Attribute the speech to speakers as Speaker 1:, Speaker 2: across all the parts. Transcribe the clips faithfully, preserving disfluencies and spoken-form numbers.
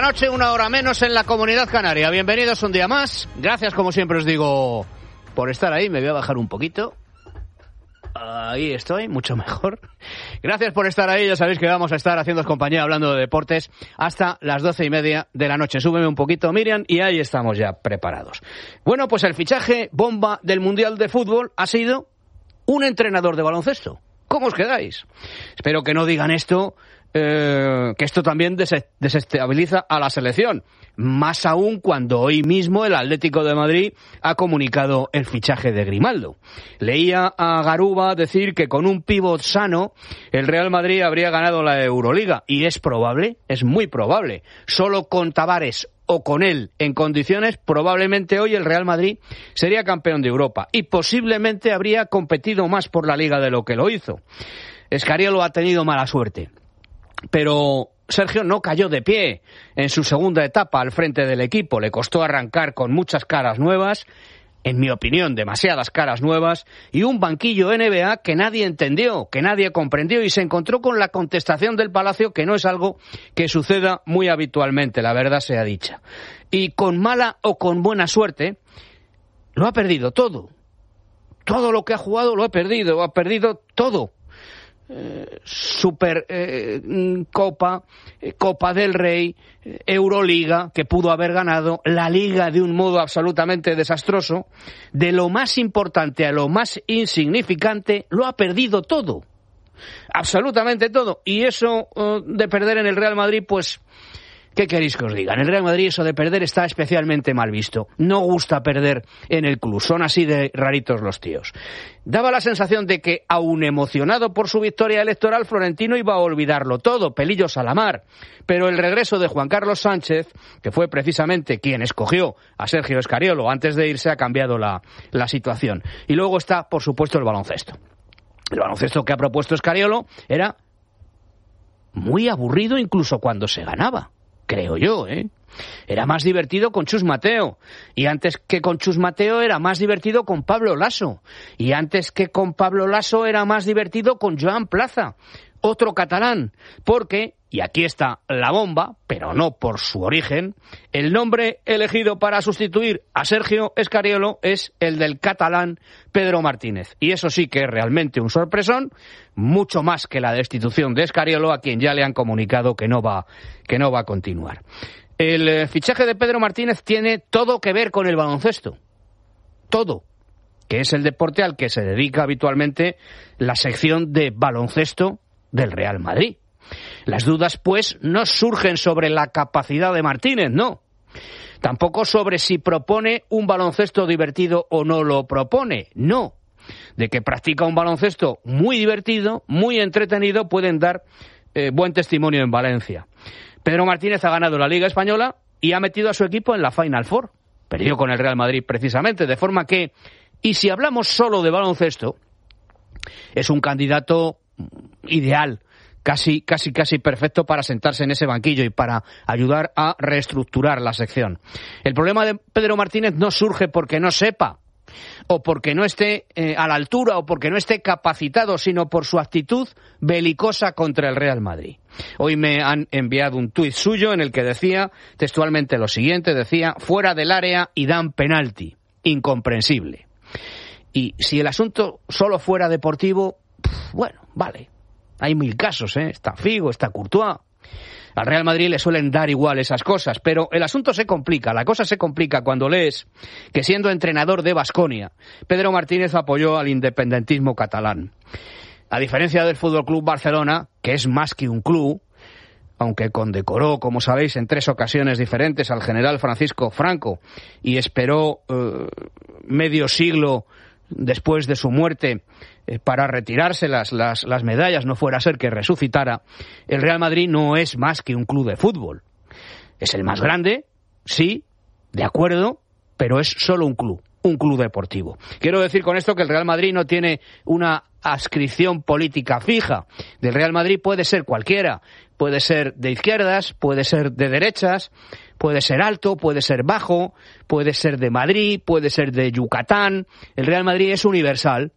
Speaker 1: noche, una hora menos en la Comunidad Canaria. Bienvenidos un día más. Gracias, como siempre os digo, por estar ahí. Me voy a bajar un poquito. Ahí estoy, mucho mejor. Gracias por estar ahí. Ya sabéis que vamos a estar haciendo compañía hablando de deportes hasta las doce y media de la noche. Súbeme un poquito, Miriam, y ahí estamos ya preparados. Bueno, pues el fichaje bomba del Mundial de Fútbol ha sido un entrenador de baloncesto. ¿Cómo os quedáis? Espero que no digan esto, eh, que esto también des- desestabiliza a la selección. Más aún cuando hoy mismo el Atlético de Madrid ha comunicado el fichaje de Grimaldo. Leía a Garuba decir que con un pívot sano el Real Madrid habría ganado la Euroliga. Y es probable, es muy probable. Solo con Tavares o con él en condiciones, probablemente hoy el Real Madrid sería campeón de Europa. Y posiblemente habría competido más por la Liga de lo que lo hizo. Scariolo ha tenido mala suerte. Pero Sergio no cayó de pie en su segunda etapa al frente del equipo. Le costó arrancar con muchas caras nuevas, en mi opinión, demasiadas caras nuevas, y un banquillo N B A que nadie entendió, que nadie comprendió, y se encontró con la contestación del Palacio, que no es algo que suceda muy habitualmente, la verdad sea dicha. Y con mala o con buena suerte, lo ha perdido todo. Todo lo que ha jugado lo ha perdido, ha perdido todo. Eh, Super eh, Copa, eh, Copa del Rey, eh, Euroliga, que pudo haber ganado, la Liga de un modo absolutamente desastroso, de lo más importante a lo más insignificante, lo ha perdido todo, absolutamente todo. Y eso eh, de perder en el Real Madrid, pues, ¿qué queréis que os diga? En el Real Madrid eso de perder está especialmente mal visto. No gusta perder en el club. Son así de raritos los tíos. Daba la sensación de que, aun emocionado por su victoria electoral, Florentino iba a olvidarlo todo, pelillos a la mar. Pero el regreso de Juan Carlos Sánchez, que fue precisamente quien escogió a Sergio Scariolo antes de irse, ha cambiado la, la situación. Y luego está, por supuesto, el baloncesto. El baloncesto que ha propuesto Scariolo era muy aburrido incluso cuando se ganaba. Creo yo, ¿eh? Era más divertido con Chus Mateo. Y antes que con Chus Mateo era más divertido con Pablo Laso. Y antes que con Pablo Laso era más divertido con Joan Plaza, otro catalán. Porque, y aquí está la bomba, pero no por su origen, el nombre elegido para sustituir a Sergio Scariolo es el del catalán Pedro Martínez. Y eso sí que es realmente un sorpresón, mucho más que la destitución de Scariolo, a quien ya le han comunicado que no va, que no va a continuar. El eh, fichaje de Pedro Martínez tiene todo que ver con el baloncesto. Todo. Que es el deporte al que se dedica habitualmente la sección de baloncesto del Real Madrid. Las dudas, pues, no surgen sobre la capacidad de Martínez, no. Tampoco sobre si propone un baloncesto divertido o no lo propone, no. De que practica un baloncesto muy divertido, muy entretenido, pueden dar eh, buen testimonio en Valencia. Pedro Martínez ha ganado la Liga Española y ha metido a su equipo en la Final Four. Perdió con el Real Madrid precisamente, de forma que, y si hablamos solo de baloncesto, es un candidato ideal, casi, casi, casi perfecto para sentarse en ese banquillo y para ayudar a reestructurar la sección. El problema de Pedro Martínez no surge porque no sepa, o porque no esté eh, a la altura, o porque no esté capacitado, sino por su actitud belicosa contra el Real Madrid. Hoy me han enviado un tuit suyo en el que decía textualmente lo siguiente, decía: fuera del área y dan penalti. Incomprensible. Y si el asunto solo fuera deportivo, pff, bueno, vale. Hay mil casos, ¿eh? Está Figo, está Courtois. Al Real Madrid le suelen dar igual esas cosas, pero el asunto se complica, la cosa se complica cuando lees que, siendo entrenador de Baskonia, Pedro Martínez apoyó al independentismo catalán. A diferencia del Fútbol Club Barcelona, que es más que un club, aunque condecoró, como sabéis, en tres ocasiones diferentes al general Francisco Franco y esperó eh, medio siglo después de su muerte eh, para retirarse las, las, las medallas, no fuera a ser que resucitara, el Real Madrid no es más que un club de fútbol. Es el más grande, sí, de acuerdo, pero es solo un club, un club deportivo. Quiero decir con esto que el Real Madrid no tiene una adscripción política fija. Del Real Madrid puede ser cualquiera, puede ser de izquierdas, puede ser de derechas, puede ser alto, puede ser bajo, puede ser de Madrid, puede ser de Yucatán. El Real Madrid es universal,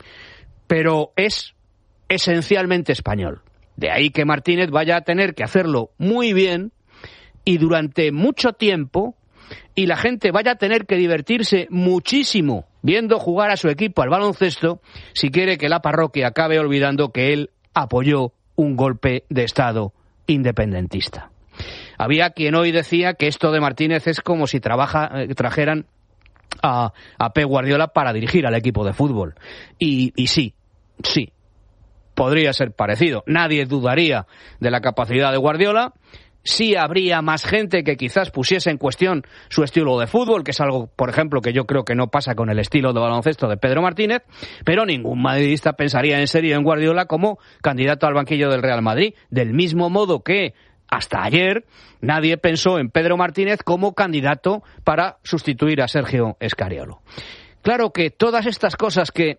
Speaker 1: pero es esencialmente español. De ahí que Martínez vaya a tener que hacerlo muy bien y durante mucho tiempo, y la gente vaya a tener que divertirse muchísimo viendo jugar a su equipo al baloncesto si quiere que la parroquia acabe olvidando que él apoyó un golpe de Estado independentista. Había quien hoy decía que esto de Martínez es como si trabaja, eh, trajeran a, a Pep Guardiola para dirigir al equipo de fútbol. Y, y sí, sí, podría ser parecido. Nadie dudaría de la capacidad de Guardiola. Sí habría más gente que quizás pusiese en cuestión su estilo de fútbol, que es algo, por ejemplo, que yo creo que no pasa con el estilo de baloncesto de Pedro Martínez, pero ningún madridista pensaría en serio en Guardiola como candidato al banquillo del Real Madrid, del mismo modo que hasta ayer nadie pensó en Pedro Martínez como candidato para sustituir a Sergio Scariolo. Claro que todas estas cosas que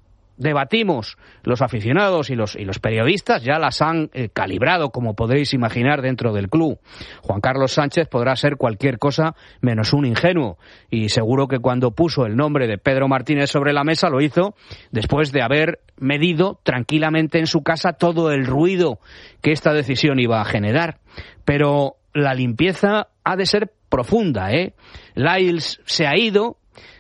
Speaker 1: debatimos los aficionados y los y los periodistas ya las han eh, calibrado, como podréis imaginar, dentro del club. Juan Carlos Sánchez podrá ser cualquier cosa menos un ingenuo, y seguro que cuando puso el nombre de Pedro Martínez sobre la mesa lo hizo después de haber medido tranquilamente en su casa todo el ruido que esta decisión iba a generar. Pero la limpieza ha de ser profunda, ¿eh? Lyles se ha ido,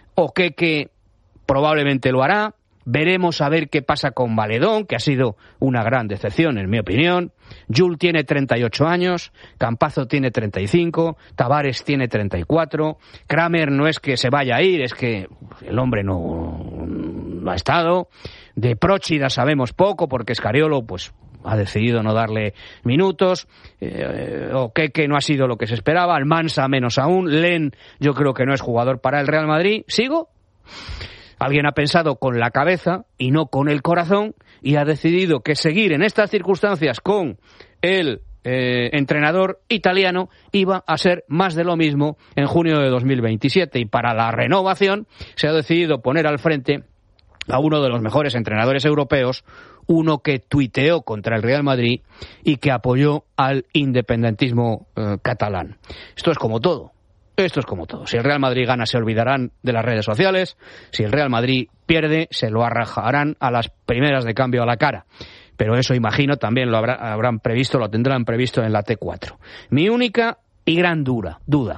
Speaker 1: Okeke probablemente lo hará. Veremos a ver qué pasa con Valedón, que ha sido una gran decepción, en mi opinión. Jul tiene treinta y ocho años, Campazzo tiene treinta y cinco, Tavares tiene treinta y cuatro, Kramer no es que se vaya a ir, es que el hombre no, no ha estado. De Próchida sabemos poco, porque Scariolo pues ha decidido no darle minutos. Eh, Okeke no ha sido lo que se esperaba, Almansa menos aún, Len yo creo que no es jugador para el Real Madrid. ¿Sigo? Alguien ha pensado con la cabeza y no con el corazón y ha decidido que seguir en estas circunstancias con el eh, entrenador italiano iba a ser más de lo mismo en junio de dos mil veintisiete. Y para la renovación se ha decidido poner al frente a uno de los mejores entrenadores europeos, uno que tuiteó contra el Real Madrid y que apoyó al independentismo eh, catalán. Esto es como todo. Esto es como todo. Si el Real Madrid gana, se olvidarán de las redes sociales. Si el Real Madrid pierde, se lo arrojarán a las primeras de cambio a la cara. Pero eso, imagino, también lo habrá, habrán previsto, lo tendrán previsto en la T cuatro. Mi única y gran dura, duda.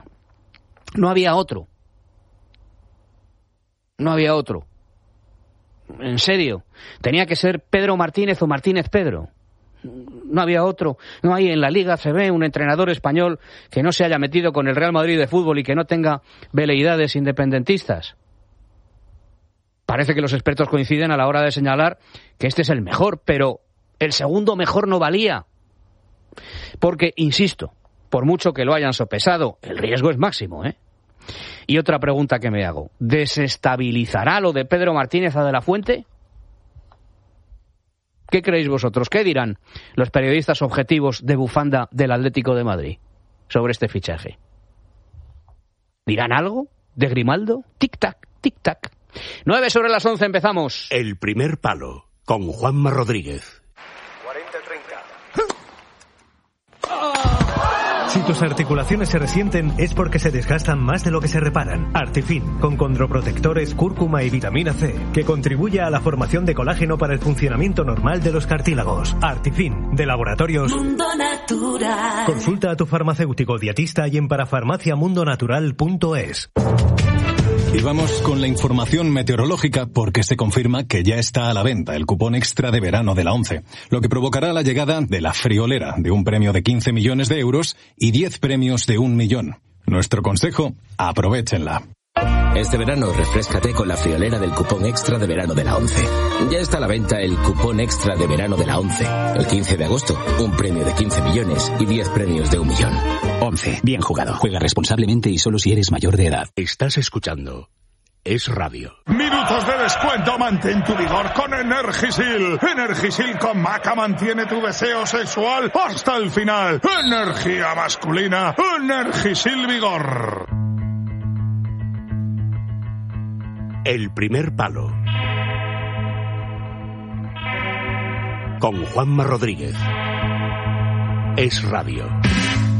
Speaker 1: No había otro. No había otro. En serio. Tenía que ser Pedro Martínez o Martínez Pedro. No había otro. No hay en la Liga A C B un entrenador español que no se haya metido con el Real Madrid de fútbol y que no tenga veleidades independentistas. Parece que los expertos coinciden a la hora de señalar que este es el mejor, pero el segundo mejor no valía. Porque, insisto, por mucho que lo hayan sopesado, el riesgo es máximo, ¿eh? Y otra pregunta que me hago, ¿desestabilizará lo de Pedro Martínez a De la Fuente? ¿Qué creéis vosotros? ¿Qué dirán los periodistas objetivos de bufanda del Atlético de Madrid sobre este fichaje? ¿Dirán algo de Grimaldo? Tic-tac, tic-tac. Nueve sobre las once, empezamos.
Speaker 2: El primer palo, con Juanma Rodríguez.
Speaker 3: cuarenta treinta.
Speaker 4: Si tus articulaciones se resienten es porque se desgastan más de lo que se reparan. Artifin, con condroprotectores, cúrcuma y vitamina C, que contribuye a la formación de colágeno para el funcionamiento normal de los cartílagos. Artifin, de Laboratorios
Speaker 5: Mundo Natural.
Speaker 4: Consulta a tu farmacéutico dietista y en parafarmaciamundonatural punto es.
Speaker 6: Y vamos con la información meteorológica porque se confirma que ya está a la venta el cupón extra de verano de la ONCE, lo que provocará la llegada de la friolera de un premio de quince millones de euros y diez premios de un millón. Nuestro consejo, aprovéchenla.
Speaker 7: Este verano refréscate con la friolera del cupón extra de verano de la ONCE. Ya está a la venta el cupón extra de verano de la ONCE. El quince de agosto, un premio de quince millones y diez premios de un millón.
Speaker 8: ONCE, bien jugado. Juega responsablemente y solo si eres mayor de edad.
Speaker 2: Estás escuchando Es Radio.
Speaker 3: Minutos de descuento, mantén tu vigor con Energisil. Energisil con maca mantiene tu deseo sexual hasta el final. Energía masculina, Energisil Vigor.
Speaker 2: El primer palo, con Juanma Rodríguez. Es Radio.